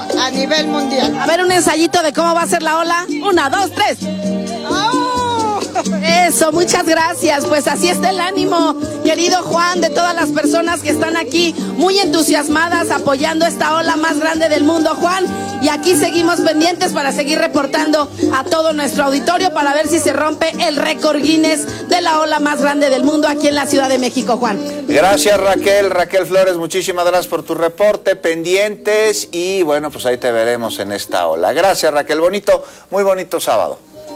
a nivel mundial. A ver, un ensayito de cómo va a ser la ola. 1, 2, 3. Eso, muchas gracias. Pues así está el ánimo, querido Juan, de todas las personas que están aquí muy entusiasmadas apoyando esta ola más grande del mundo, Juan. Y aquí seguimos pendientes para seguir reportando a todo nuestro auditorio para ver si se rompe el récord Guinness de la ola más grande del mundo aquí en la Ciudad de México, Juan. Gracias, Raquel Flores, muchísimas gracias por tu reporte, pendientes, y bueno, pues ahí te veremos en esta ola. Gracias, Raquel, muy bonito sábado.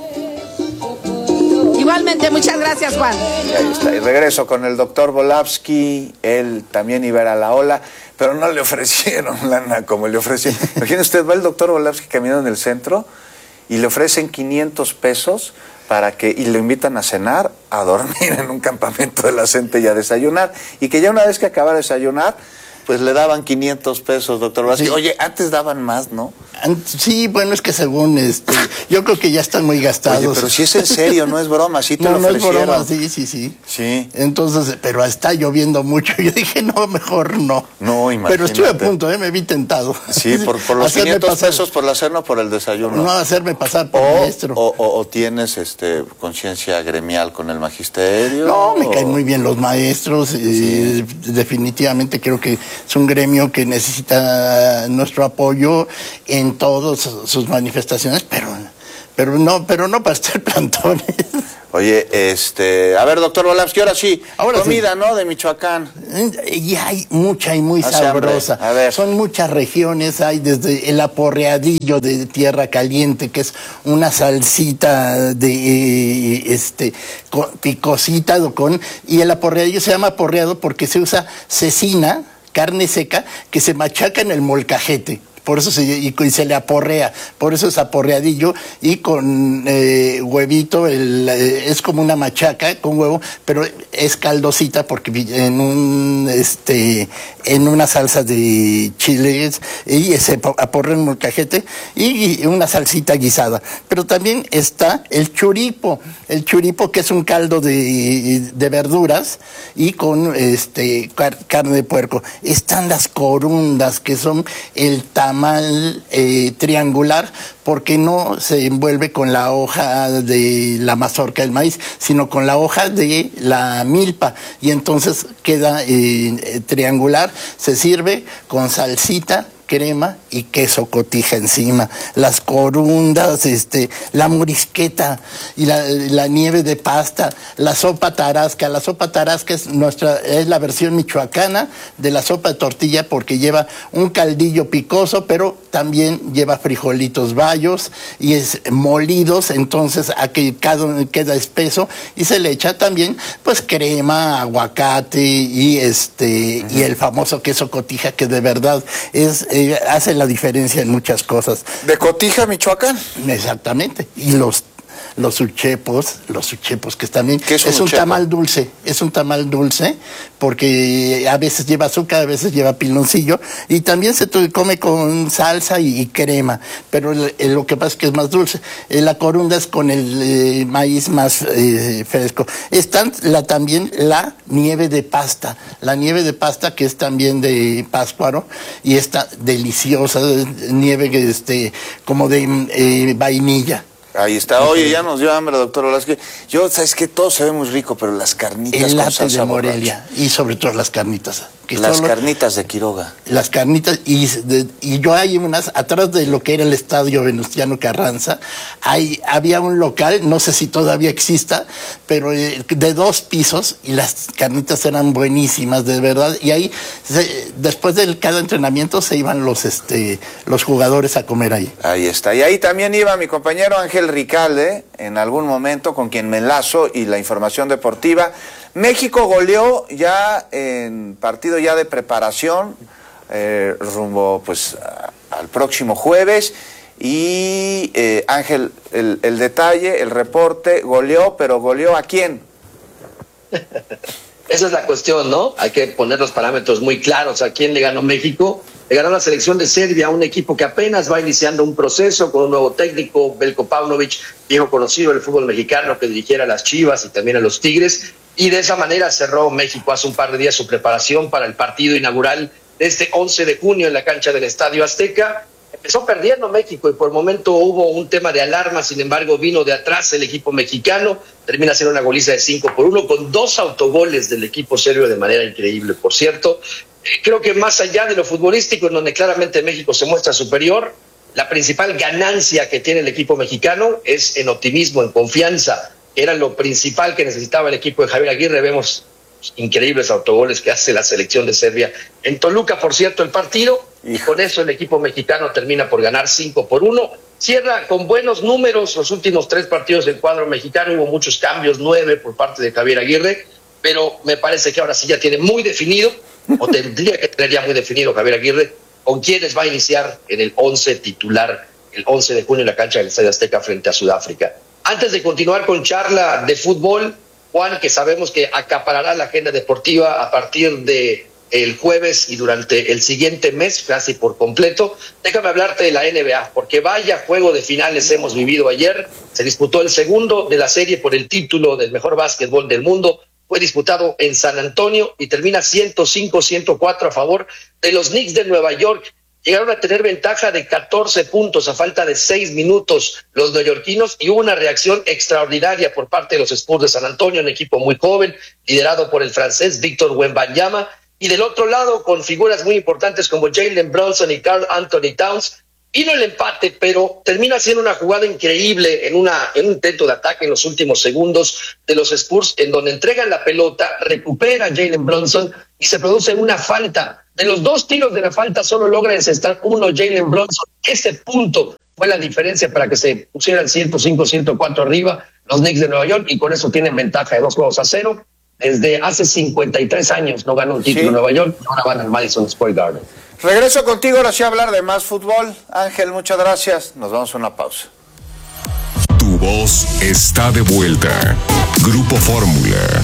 Igualmente, muchas gracias, Juan. Y ahí está, y regreso con el doctor Volavsky. Él también iba a ir a la ola, pero no le ofrecieron lana como le ofrecieron. Imagínese usted, va el doctor Volavsky caminando en el centro y le ofrecen 500 pesos y lo invitan a cenar, a dormir en un campamento de la gente y a desayunar, y que ya una vez que acaba de desayunar, pues le daban 500 pesos, doctor Volavsky. Sí. Oye, antes daban más, ¿no? Sí, bueno, es que según yo creo que ya están muy gastados. Oye, pero si es en serio, no es broma, sí te lo ofrecieron. No es broma, sí. Entonces, pero está lloviendo mucho. Yo dije, no, mejor no. No, imagínate. Pero estuve a punto, me vi tentado. Sí, por los 500 pesos por la cena o por el desayuno. No, hacerme pasar por maestro. O tienes conciencia gremial con el magisterio. No, me caen muy bien los maestros. Sí. Definitivamente creo que es un gremio que necesita nuestro apoyo en todas sus manifestaciones, pero no para estar plantones. Oye, a ver, doctor Volavsky, ahora sí, comida, sí. ¿No? De Michoacán. Y hay mucha y muy sabrosa. A ver. Son muchas regiones, hay desde el aporreadillo de tierra caliente, que es una salsita de picosita y el aporreadillo se llama aporreado porque se usa cecina, carne seca, que se machaca en el molcajete. Por eso se le aporrea, por eso es aporreadillo, y con huevito, es como una machaca con huevo, pero es caldosita porque en una salsa de chiles, y se aporrea en molcajete, y una salsita guisada. Pero también está el churipo que es un caldo de verduras y con carne de puerco. Están las corundas, que son el tamal triangular, porque no se envuelve con la hoja de la mazorca del maíz, sino con la hoja de la milpa, y entonces queda triangular. Se sirve con salsita, crema y queso cotija encima. Las corundas, la morisqueta y la nieve de pasta, la sopa tarasca. La sopa tarasca es la versión michoacana de la sopa de tortilla, porque lleva un caldillo picoso, pero también lleva frijolitos bayos y es molidos, entonces queda espeso, y se le echa también pues crema, aguacate y y el famoso queso cotija, que de verdad hace la diferencia en muchas cosas. ¿De Cotija, Michoacán? Exactamente. Y los uchepos, que también es un tamal dulce, porque a veces lleva azúcar, a veces lleva piloncillo, y también se come con salsa y crema, pero lo que pasa es que es más dulce. La corunda es con el maíz más fresco. Está también la nieve de pasta, que es también de Pátzcuaro, y está deliciosa, nieve como de vainilla. Ahí está. Oye, ya nos dio hambre, doctor Volavsky. Sabes que todo se ve muy rico, pero las carnitas el con latte salsa de Morelia, borracha. y sobre todo las carnitas. Carnitas de Quiroga. Las carnitas, y yo hay unas, atrás de lo que era el estadio Venustiano Carranza, había un local, no sé si todavía exista, pero de 2 pisos, y las carnitas eran buenísimas, de verdad, y ahí, después de cada entrenamiento, se iban los jugadores a comer ahí. Ahí está, y ahí también iba mi compañero Ángel Ricalde, en algún momento, con quien me enlazo, y la información deportiva. México goleó ya en partido ya de preparación, rumbo pues al próximo jueves, y Ángel, el detalle, el reporte, goleó, pero ¿goleó a quién? Esa es la cuestión, ¿no? Hay que poner los parámetros muy claros. ¿A quién le ganó México? Le ganó la selección de Serbia, un equipo que apenas va iniciando un proceso con un nuevo técnico, Veljko Paunović, viejo conocido del fútbol mexicano, que dirigiera a las Chivas y también a los Tigres. Y de esa manera cerró México hace un par de días su preparación para el partido inaugural de este 11 de junio en la cancha del Estadio Azteca. Empezó perdiendo México y por el momento hubo un tema de alarma, sin embargo vino de atrás el equipo mexicano, termina siendo una goliza de 5-1 con 2 autogoles del equipo serbio de manera increíble, por cierto. Creo que más allá de lo futbolístico, en donde claramente México se muestra superior, la principal ganancia que tiene el equipo mexicano es en optimismo, en confianza. Era lo principal que necesitaba el equipo de Javier Aguirre. Vemos increíbles autogoles que hace la selección de Serbia en Toluca, por cierto, el partido, y con eso el equipo mexicano termina por ganar 5-1. Cierra con buenos números los últimos 3 partidos del cuadro mexicano. Hubo muchos cambios, 9 por parte de Javier Aguirre, pero me parece que ahora sí ya tiene muy definido, o tendría que tener ya muy definido Javier Aguirre, con quiénes va a iniciar en el 11 titular el 11 de junio en la cancha del Estadio Azteca frente a Sudáfrica. Antes de continuar con charla de fútbol, Juan, que sabemos que acaparará la agenda deportiva a partir de el jueves y durante el siguiente mes, casi por completo, déjame hablarte de la NBA, porque vaya juego de finales hemos vivido ayer. Se disputó el segundo de la serie por el título del mejor básquetbol del mundo. Fue disputado en San Antonio y termina 105-104 a favor de los Knicks de Nueva York. Llegaron a tener ventaja de 14 puntos a falta de 6 minutos los neoyorquinos, y hubo una reacción extraordinaria por parte de los Spurs de San Antonio, un equipo muy joven, liderado por el francés Victor Wembanyama, y del otro lado, con figuras muy importantes como Jalen Brunson y Karl Anthony Towns, vino el empate, pero termina siendo una jugada increíble en un intento de ataque en los últimos segundos de los Spurs, en donde entregan la pelota, recupera Jalen Brunson y se produce una falta. De los 2 tiros de la falta solo logra encestar uno Jalen Brunson. Ese punto fue la diferencia para que se pusieran 105-104 arriba los Knicks de Nueva York, y con eso tienen ventaja de 2-0. Desde hace 53 años no ganó un título en Nueva York, y ahora van al Madison Square Garden. Regreso contigo ahora sí a hablar de más fútbol. Ángel, muchas gracias. Nos vamos a una pausa. Tu voz está de vuelta. Grupo Fórmula.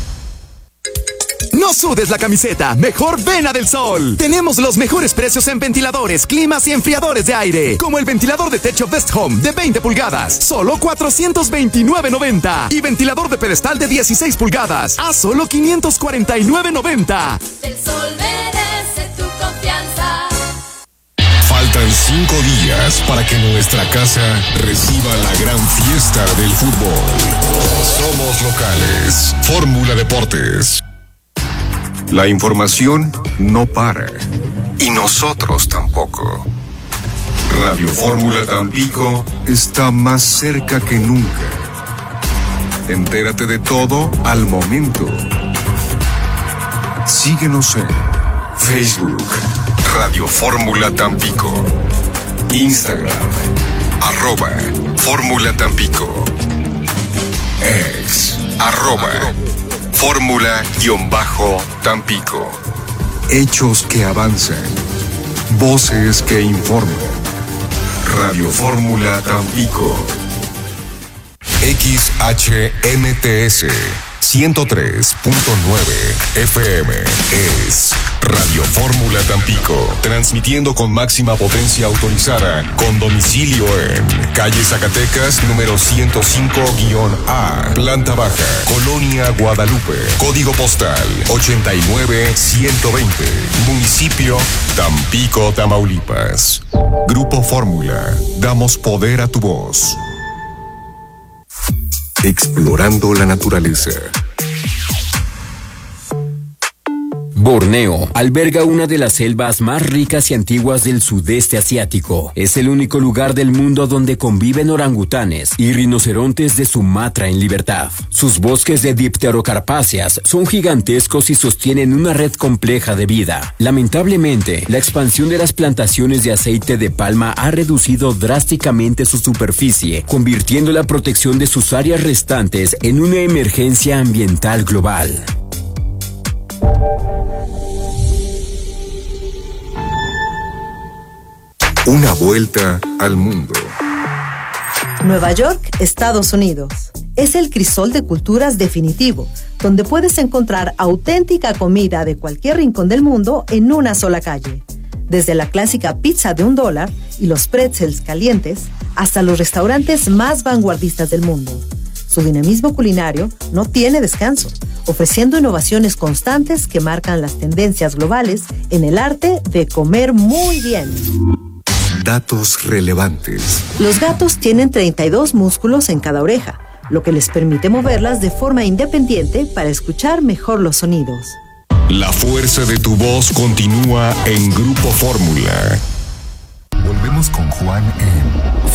No sudes la camiseta, mejor ven a Del Sol. Tenemos los mejores precios en ventiladores, climas y enfriadores de aire, como el ventilador de techo Best Home de 20 pulgadas, solo $429.90, y ventilador de pedestal de 16 pulgadas, a solo $549.90. Del Sol merece tu confianza. Faltan 5 días para que nuestra casa reciba la gran fiesta del fútbol. Somos locales. Fórmula Deportes. La información no para. Y nosotros tampoco. Radio Fórmula Tampico está más cerca que nunca. Entérate de todo al momento. Síguenos en Facebook, Radio Fórmula Tampico. Instagram, @Fórmula Tampico. Ex, @Fórmula-Tampico. Hechos que avanzan. Voces que informan. Radio Fórmula Tampico. XHMTS 103.9 FM es Radio Fórmula Tampico, transmitiendo con máxima potencia autorizada, con domicilio en calle Zacatecas, número 105-A, planta baja, Colonia Guadalupe, código postal 89120, municipio Tampico, Tamaulipas. Grupo Fórmula, damos poder a tu voz. Explorando la naturaleza. Borneo alberga una de las selvas más ricas y antiguas del sudeste asiático. Es el único lugar del mundo donde conviven orangutanes y rinocerontes de Sumatra en libertad. Sus bosques de dipterocarpáceas son gigantescos y sostienen una red compleja de vida. Lamentablemente, la expansión de las plantaciones de aceite de palma ha reducido drásticamente su superficie, convirtiendo la protección de sus áreas restantes en una emergencia ambiental global. Una vuelta al mundo. Nueva York, Estados Unidos. Es el crisol de culturas definitivo, donde puedes encontrar auténtica comida de cualquier rincón del mundo en una sola calle. Desde la clásica pizza de $1 y los pretzels calientes, hasta los restaurantes más vanguardistas del mundo. Su dinamismo culinario no tiene descanso, ofreciendo innovaciones constantes que marcan las tendencias globales en el arte de comer muy bien. Datos relevantes. Los gatos tienen 32 músculos en cada oreja, lo que les permite moverlas de forma independiente para escuchar mejor los sonidos. La fuerza de tu voz continúa en Grupo Fórmula. Volvemos con Juan en